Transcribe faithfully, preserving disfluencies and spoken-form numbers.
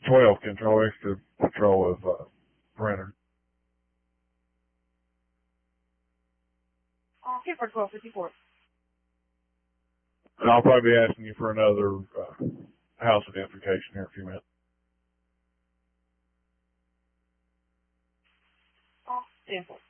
twelve, Control Extra Patrol of uh, Brenner. Uh, here for twelve fifty-four. And I'll probably be asking you for another uh, house identification here in a few minutes. Uh, ten four.